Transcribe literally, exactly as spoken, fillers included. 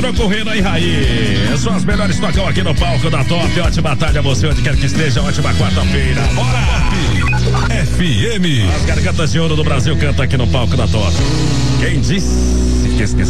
entrou correndo aí, Raí. São as melhores tocam aqui no palco da Top. Ótima tarde a você, onde quer que esteja. Ótima quarta-feira. Bora! F M. As gargantas de ouro do Brasil canta aqui no palco da Top. Quem disse que esqueceu?